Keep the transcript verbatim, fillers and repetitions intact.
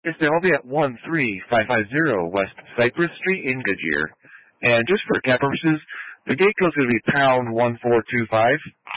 Yes, they'll be at one three five five zero West Cypress Street in Goodyear. And just for cap purposes, the gate code's going to be pound one four two five.